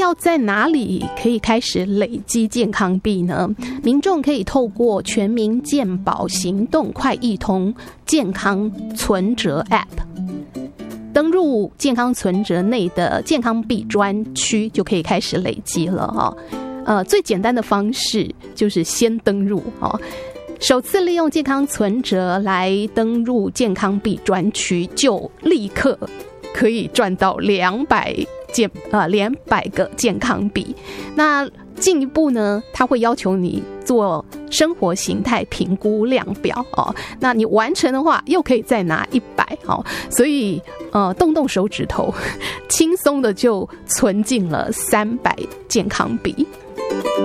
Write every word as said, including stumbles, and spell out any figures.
要在哪里可以开始累积健康币呢？民众可以透过全民健保行动快易通健康存折 App， 登入健康存折内的健康币专区就可以开始累积了哈。呃，最简单的方式就是先登入哦。首次利用健康存折来登入健康币专区，就立刻可以赚到两百健呃两百个健康币。那进一步呢，它会要求你做生活形态评估量表哦。那你完成的话，又可以再拿一百哦。所以呃，动动手指头，轻松的就存进了三百健康币。